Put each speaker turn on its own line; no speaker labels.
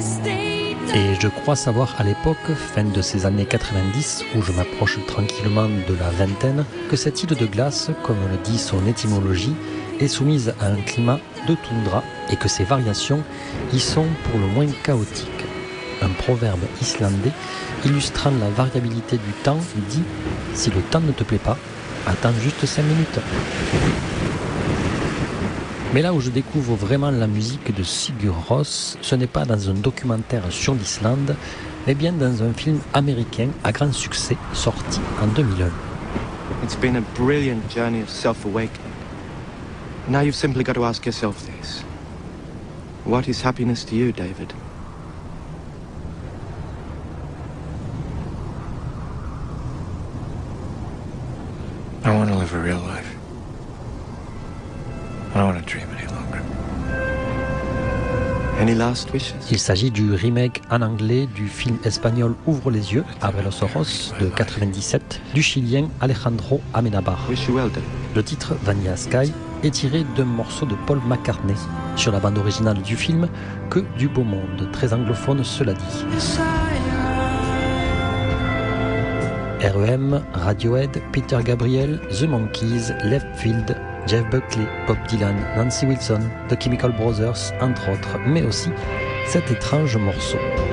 Et je crois savoir à l'époque, fin de ces années 90, où je m'approche tranquillement de la vingtaine, que cette île de glace, comme le dit son étymologie, est soumise à un climat de toundra et que ses variations y sont pour le moins chaotiques. Un proverbe islandais illustrant la variabilité du temps dit « Si le temps ne te plaît pas, attends juste 5 minutes ». Mais là où je découvre vraiment la musique de Sigur Rós, ce n'est pas dans un documentaire sur l'Islande, mais bien dans un film américain à grand succès sorti en 2001.
It's been a brilliant journey of self-awakening. Now you've simply got to ask yourself this. What is happiness to you, David?
I want to live a real life. I don't want to dream any longer.
Any last wishes?
Il s'agit du remake en anglais du film espagnol Ouvre les yeux, Abre los ojos, de 97, du Chilien Alejandro Amenábar.
Wish you well, David.
Le titre Vanilla Sky est tiré d'un morceau de Paul McCartney sur la bande originale du film Que du beau monde, très anglophone cela dit. R.E.M., Radiohead, Peter Gabriel, The Monkees, Left Field, Jeff Buckley, Bob Dylan, Nancy Wilson, The Chemical Brothers, entre autres, mais aussi cet étrange morceau.